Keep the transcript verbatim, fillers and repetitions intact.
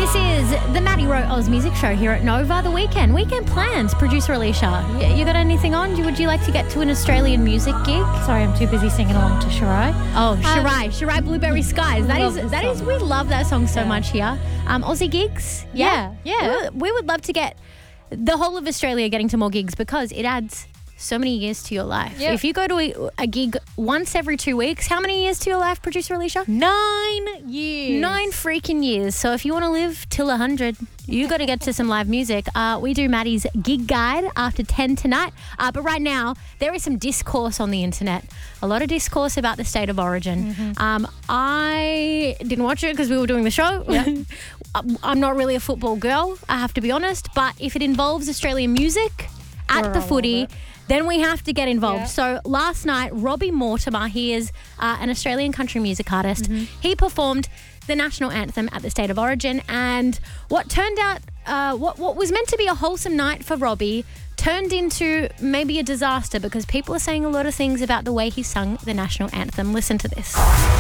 This is the Maddie Rowe Oz Music Show here at Nova. The weekend. Weekend plans. Producer Alicia, you, you got anything on? Would you like to get to an Australian music gig? Sorry, I'm too busy singing along to Shirai. Oh, Shirai. Um, Shirai Blueberry Skies. That is, that song. is, we love that song so Yeah. much here. Um, Aussie gigs? Yeah, yeah. We would, we would love to get the whole of Australia getting to more gigs because it adds so many years to your life. Yep. If you go to a, a gig once every two weeks, how many years to your life, Producer Alicia? Nine years. Nine freaking years. So if you want to live till one hundred, you got to get to some live music. Uh, we do Maddie's gig guide after ten tonight. Uh, but right now, there is some discourse on the internet. A lot of discourse about the state of origin. Mm-hmm. Um, I didn't watch it because we were doing the show. Yep. I'm not really a football girl, I have to be honest. But if it involves Australian music at We're the all footy, over it. then we have to get involved. Yeah. So last night, Robbie Mortimer, he is uh, an Australian country music artist. Mm-hmm. He performed the national anthem at the State of Origin, and what turned out, uh, what what was meant to be a wholesome night for Robbie turned into maybe a disaster because people are saying a lot of things about the way he sung the national anthem. Listen to this.